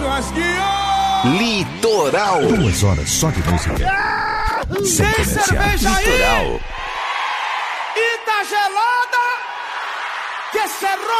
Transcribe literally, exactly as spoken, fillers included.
churrasquinho! Litoral. Duas horas só de música. Ah, sem tem cerveja aí? Litoral. E tá gelada? Que cerro!